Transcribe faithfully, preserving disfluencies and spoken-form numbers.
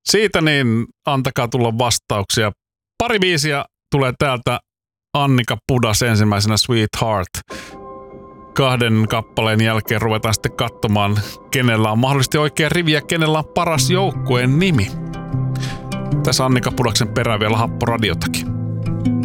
Siitä niin antakaa tulla vastauksia. Pari biisiä tulee täältä. Annika Pudas ensimmäisenä Sweetheart. Kahden kappaleen jälkeen ruvetaan sitten katsomaan, kenellä on mahdollisesti oikea rivi ja kenellä on paras joukkueen nimi. Tässä Annika Pudaksen perään vielä Happo radiotakin.